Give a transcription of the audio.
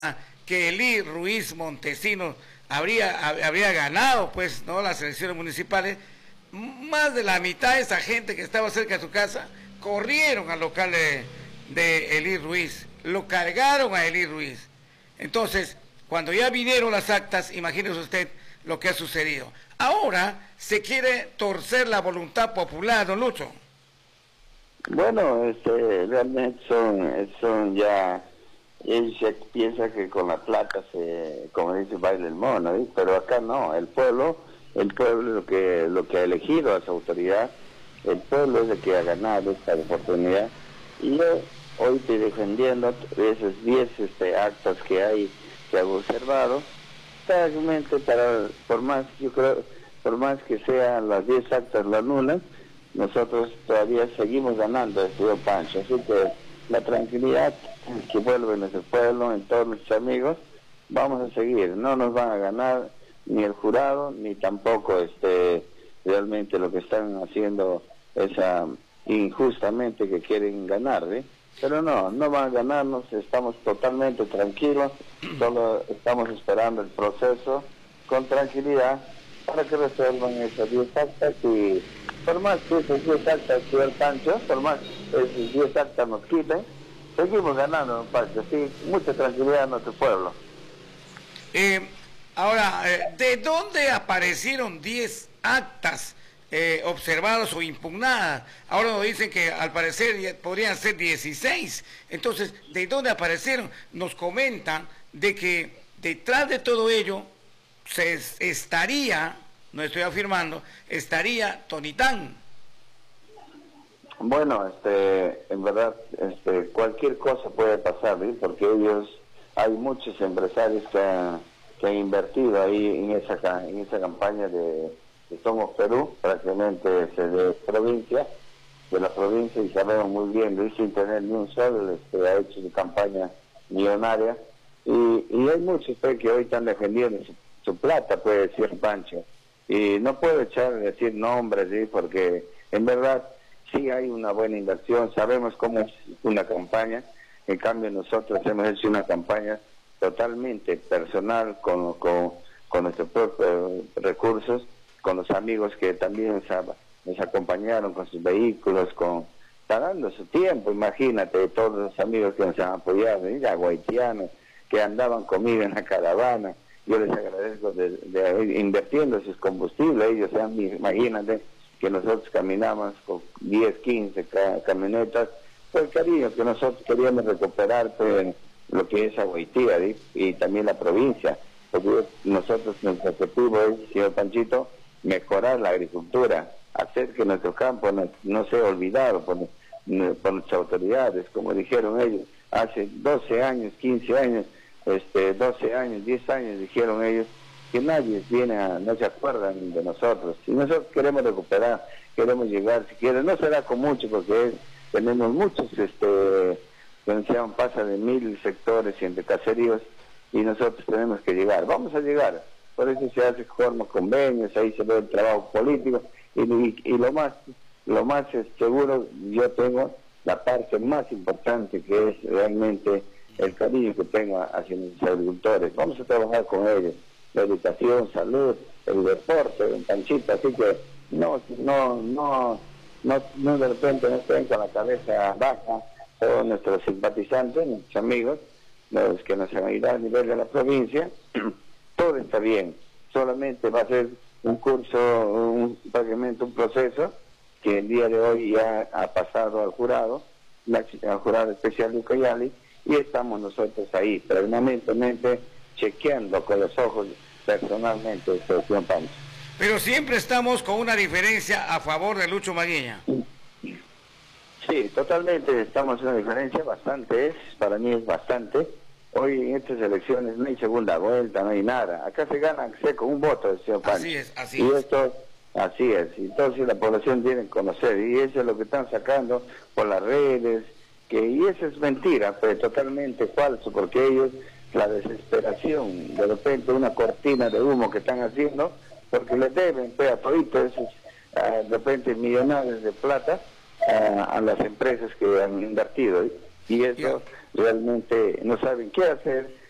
que Elí Ruiz Montesinos habría ganado, pues, ¿no?, las elecciones municipales. Más de la mitad de esa gente que estaba cerca de su casa corrieron al local de Elí Ruiz, lo cargaron a Elí Ruiz. Entonces, cuando ya vinieron las actas, imagínese usted lo que ha sucedido. Ahora se quiere torcer la voluntad popular, don Lucho. Bueno, realmente son ya, ellos ya piensan que con la plata como dice, baila el mono, ¿sí? Pero acá no, el pueblo es lo que ha elegido a esa autoridad, el pueblo es el que ha ganado esta oportunidad, y yo hoy estoy defendiendo esos 10 actas que ha observado, realmente por más que sean las 10 actas las nulas, nosotros todavía seguimos ganando el señor Pancho, así que la tranquilidad que vuelve en nuestro pueblo, en todos nuestros amigos, vamos a seguir, no nos van a ganar ni el jurado, ni tampoco realmente lo que están haciendo esa injustamente que quieren ganar, ¿sí? Pero no van a ganarnos, estamos totalmente tranquilos, solo estamos esperando el proceso con tranquilidad para que resuelvan esas 10 actas, y por más que esas 10 actas, señor Pancho, por más que esas 10 actas nos quiten, seguimos ganando, don Pancho, sí, mucha tranquilidad en nuestro pueblo. Ahora, ¿de dónde aparecieron 10 actas observadas o impugnadas? Ahora nos dicen que al parecer podrían ser 16. Entonces, ¿de dónde aparecieron? Nos comentan de que detrás de todo ello estaría, no estoy afirmando, estaría Tonitán. Bueno, en verdad, cualquier cosa puede pasar, ¿sí? Porque hay muchos empresarios que han invertido ahí en esa campaña de Somos Perú, prácticamente de la provincia, y sabemos muy bien, Luis, sin tener ni un sol, ha hecho su campaña millonaria, y hay muchos que hoy están defendiendo su plata, puede decir Pancho, y no puedo decir nombres, ¿sí? Porque en verdad sí hay una buena inversión, sabemos cómo es una campaña, en cambio nosotros hemos hecho una campaña totalmente personal con nuestros propios recursos, con los amigos que también nos acompañaron con sus vehículos, está dando su tiempo, imagínate, todos los amigos que nos han apoyado, haitianos que andaban conmigo en la caravana, yo les agradezco de invirtiendo sus combustibles, ellos, imagínate que nosotros caminamos con 10, 15 camionetas, por el cariño que nosotros queríamos recuperar, pues, lo que es Agüitía, ¿sí? Y también la provincia, porque nuestro objetivo es, señor Panchito, mejorar la agricultura, hacer que nuestro campo no sea olvidado por nuestras autoridades, como dijeron ellos, hace 12 años, 15 años, 12 años, 10 años, dijeron ellos, que nadie no se acuerdan de nosotros, y nosotros queremos recuperar, queremos llegar, si quieren, no será con mucho, porque tenemos muchos, pasa de 1000 sectores y entre caseríos, y nosotros tenemos que llegar, vamos a llegar, por eso se hace forma convenios, ahí se ve el trabajo político, y lo más seguro, yo tengo la parte más importante, que es realmente el cariño que tengo hacia nuestros agricultores, vamos a trabajar con ellos, la educación, salud, el deporte, el Panchito, así que no de repente no estén con la cabeza baja, todos nuestros simpatizantes, nuestros amigos, los que nos han ayudado a nivel de la provincia, todo está bien, solamente va a ser un curso, prácticamente un proceso que el día de hoy ya ha pasado al jurado especial de Ucayali, y estamos nosotros ahí, permanentemente chequeando con los ojos personalmente, señor Pancho. Pero siempre estamos con una diferencia a favor de Lucho Maguiña. Sí, totalmente, estamos en una diferencia bastante, para mí es bastante. Hoy en estas elecciones no hay segunda vuelta, no hay nada. Acá se gana con un voto, señor Pancho. Así es, así es. Esto, así es. Entonces la población tiene que conocer, y eso es lo que están sacando por las redes, y eso es mentira, pues totalmente falso, porque ellos, la desesperación, de repente una cortina de humo que están haciendo, porque les deben, pues, a toditos esos, de repente millonarios de plata, a las empresas que han invertido, y eso realmente no saben qué hacer,